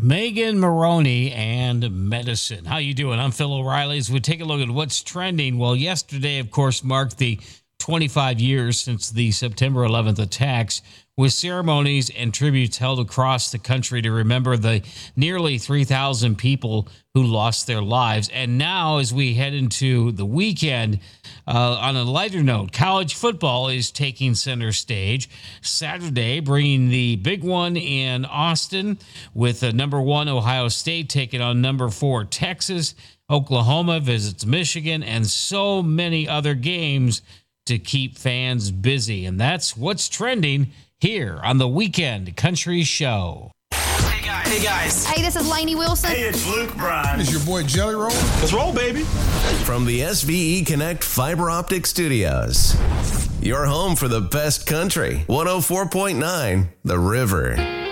Megan Maroney and medicine. How you doing? I'm Phil O'Reilly. As we take a look at what's trending. Well, yesterday, of course, marked the 25 years since the September 11th attacks, with ceremonies and tributes held across the country to remember the nearly 3,000 people who lost their lives. And now, as we head into the weekend, on a lighter note, college football is taking center stage. Saturday, bringing the big one in Austin, with number 1 Ohio State taking on number 4 Texas. Oklahoma visits Michigan, and so many other games to keep fans busy. And that's what's trending here on the Weekend Country Show. Hey guys. Hey, this is Lainey Wilson. Hey, it's Luke Bryan. It's your boy Jelly Roll. Let's roll, baby. From the SVE Connect Fiber Optic Studios, your home for the best country. 104.9 The River.